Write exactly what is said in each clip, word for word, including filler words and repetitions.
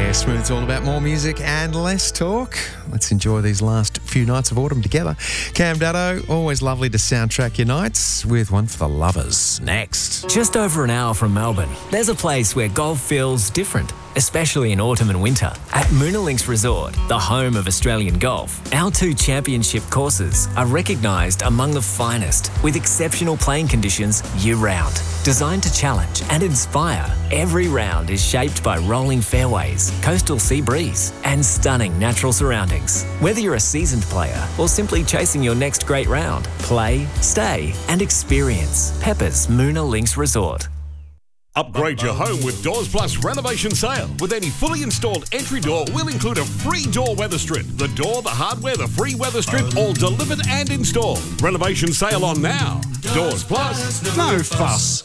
Yeah, Smooth's all about more music and less talk. Let's enjoy these last few nights of autumn together. Cam Dutto, always lovely to soundtrack your nights with one for the lovers. Next. Just over an hour from Melbourne, there's a place where golf feels different, especially in autumn and winter. At Moona Links Resort, the home of Australian golf, our two championship courses are recognised among the finest, with exceptional playing conditions year-round. Designed to challenge and inspire, every round is shaped by rolling fairways, coastal sea breeze, and stunning natural surroundings. Whether you're a seasoned player or simply chasing your next great round, play, stay, and experience Pepper's Moona Links Resort. Upgrade your home with Doors Plus renovation sale. With any fully installed entry door, we'll include a free door weather strip. The door, the hardware, the free weather strip, all delivered and installed. Renovation sale on now. Doors Plus. No fuss.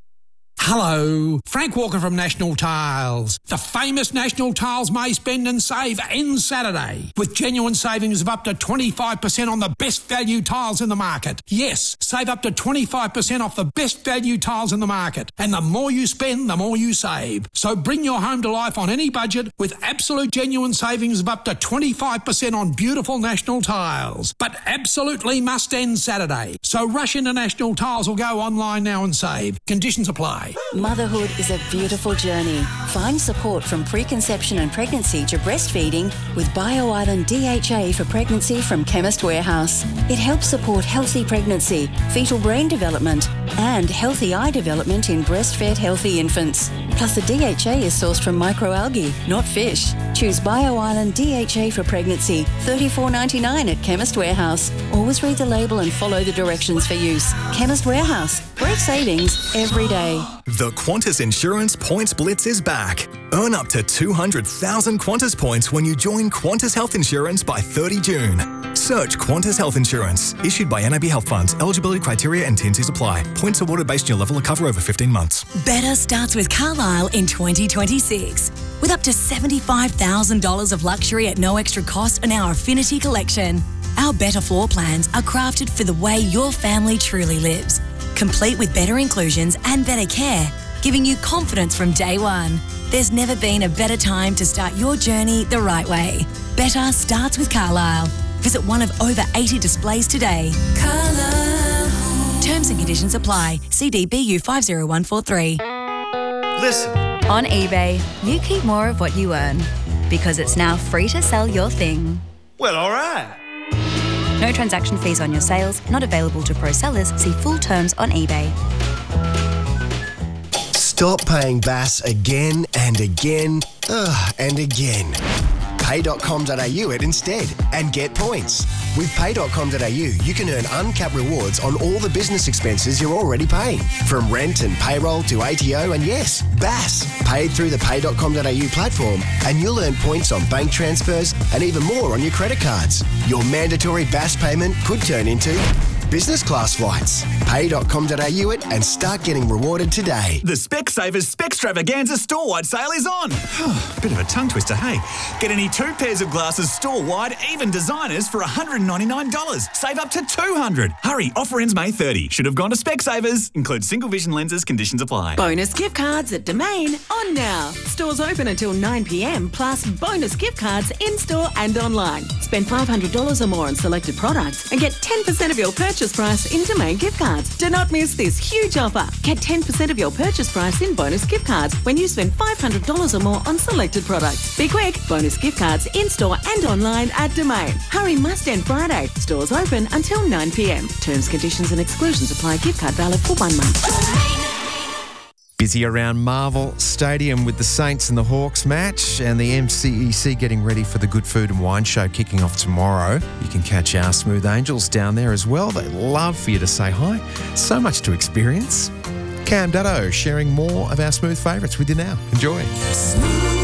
Hello, Frank Walker from National Tiles. The famous National Tiles May Spend and Save ends Saturday with genuine savings of up to twenty-five percent on the best value tiles in the market. Yes, save up to twenty-five percent off the best value tiles in the market. And the more you spend, the more you save. So bring your home to life on any budget with absolute genuine savings of up to twenty-five percent on beautiful National Tiles. But absolutely must end Saturday. So rush into National Tiles or go online now and save. Conditions apply. Motherhood is a beautiful journey. Find support from preconception and pregnancy to breastfeeding with BioIsland D H A for pregnancy from Chemist Warehouse. It helps support healthy pregnancy, fetal brain development, and healthy eye development in breastfed healthy infants. Plus, the D H A is sourced from microalgae, not fish. Choose BioIsland D H A for pregnancy, thirty-four ninety-nine at Chemist Warehouse. Always read the label and follow the directions for use. Chemist Warehouse. Great savings every day. The Qantas Insurance Points Blitz is back. Earn up to two hundred thousand Qantas points when you join Qantas Health Insurance by thirty June. Search Qantas Health Insurance. Issued by N A B Health Funds. Eligibility criteria and T and Cs apply. Points awarded based on your level of cover over fifteen months. Better starts with Carlisle in twenty twenty-six. With up to seventy-five thousand dollars of luxury at no extra cost in our Affinity Collection. Our better floor plans are crafted for the way your family truly lives. Complete with better inclusions and better care, giving you confidence from day one. There's never been a better time to start your journey the right way. Better starts with Carlisle. Visit one of over eighty displays today. Carlisle. Terms and conditions apply. C D B U five zero one four three. Listen. On eBay, you keep more of what you earn because it's now free to sell your thing. Well, all right. No transaction fees on your sales, not available to pro sellers. See full terms on eBay. Stop paying B A S again and again ugh, and again. pay dot com dot a u it instead and get points. With pay dot com dot a u, you can earn uncapped rewards on all the business expenses you're already paying. From rent and payroll to A T O and yes, B A S. Paid through the pay dot com dot a u platform and you'll earn points on bank transfers and even more on your credit cards. Your mandatory B A S payment could turn into business class flights. pay dot com dot a u it and start getting rewarded today. The Specsavers Specstravaganza store-wide sale is on. Bit of a tongue twister, hey? Get any two pairs of glasses store-wide, even designers, for one hundred ninety-nine dollars. Save up to two hundred dollars. Hurry, offer ends May thirtieth. Should have gone to Specsavers. Includes single vision lenses, conditions apply. Bonus gift cards at Domain on now. Stores open until nine p m plus bonus gift cards in-store and online. Spend five hundred dollars or more on selected products and get ten percent of your purchase price in Domain gift cards. Do not miss this huge offer. Get ten percent of your purchase price in bonus gift cards when you spend five hundred dollars or more on selected products. Be quick. Bonus gift cards in-store and online at Domain. Hurry must end Friday. Stores open until nine p m. Terms, conditions and exclusions apply. Gift card valid for one month. Busy around Marvel Stadium with the Saints and the Hawks match and the M C E C getting ready for the Good Food and Wine Show kicking off tomorrow. You can catch our Smooth Angels down there as well. They'd love for you to say hi. So much to experience. Cam Dutto sharing more of our Smooth favourites with you now. Enjoy. Smooth.